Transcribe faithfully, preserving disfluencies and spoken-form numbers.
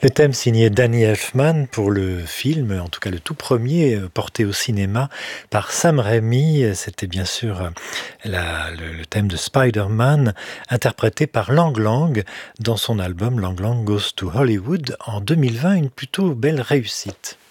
Le thème signé Danny Elfman pour le film, en tout cas le tout premier, euh, porté au cinéma par Sam Raimi. C'était bien sûr euh, la- le, le thème de Spider-Man, interprété par Lang Lang dans son album Lang Lang Goes to Hollywood en deux mille vingt, une plutôt belle réussite.